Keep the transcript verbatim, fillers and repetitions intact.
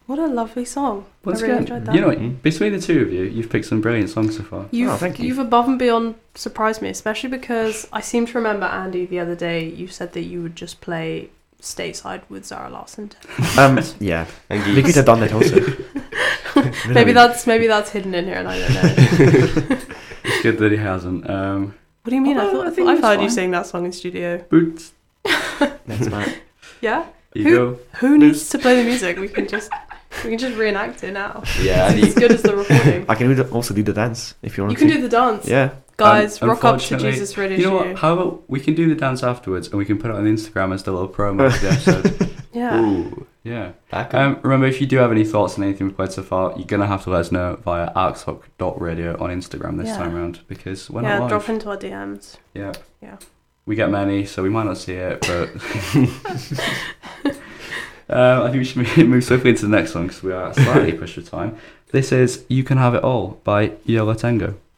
What a lovely song. Once I really again, enjoyed that. you know what, between the two of you, you've picked some brilliant songs so far. You've, Oh, thank you. You've above and beyond surprised me, especially because I seem to remember, Andy, the other day, you said that you would just play Stateside with Zara Larsson. Um, yeah, And we could have done that also. maybe that's maybe that's hidden in here and I don't know. It's good that he hasn't. Um, What do you mean? I Oh, thought I I think thought I've it's heard you fine. sing that song in studio. Boots. That's fine. Yeah? You Who- go. Who needs to play the music? We can just we can just reenact it now. Yeah, It's as good as the recording. I can do the, also do the dance if you want You to. can do the dance. Yeah. Guys, Um, rock up to unfortunately- Jesus Radio You know Show. what? How about we can do the dance afterwards and we can put it on Instagram as the little promo for the episode. Yeah. Ooh, yeah. Back Um, remember, if you do have any thoughts on anything we've played so far, you're going to have to let us know via arxhock dot radio on Instagram this Yeah. time around because we're yeah, not live. drop into our D Ms. Yeah. Yeah. We get many, so we might not see it, but... uh, I think we should move swiftly into the next one because we are slightly pushed for time. This is You Can Have It All by Yola Tango.